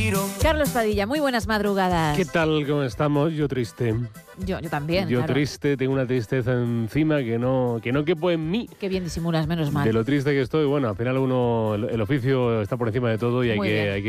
Carlos Padilla, muy buenas madrugadas. ¿Qué tal? ¿Cómo estamos? Yo triste. Yo también, Yo claro. triste, tengo una tristeza encima que no quepo en mí. Qué bien disimulas, menos mal. De lo triste que estoy, bueno, al final el oficio está por encima de todo y hay Muy bien. que